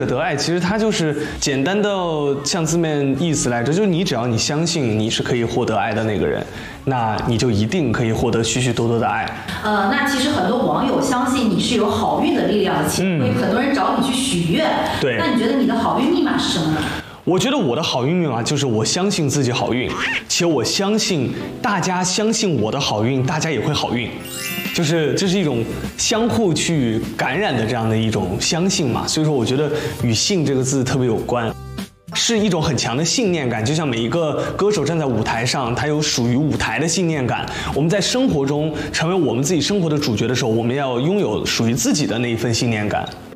得爱其实它就是简单的像字面意思来着，就是只要你相信你是可以获得爱的那个人，那你就一定可以获得许许多多的爱。 那其实很多网友相信你是有好运的力量的，所以很多人找你去许愿。 对， 那你觉得你的好运密码是什么呢？ 我觉得我的好运密码就是我相信自己好运，且我相信大家相信我的好运，大家也会好运。就是这是一种相互去感染的这样的一种相信嘛，所以说我觉得与信这个字特别有关，是一种很强的信念感。就像每一个歌手站在舞台上，他有属于舞台的信念感。我们在生活中成为我们自己生活的主角的时候，我们要拥有属于自己的那一份信念感。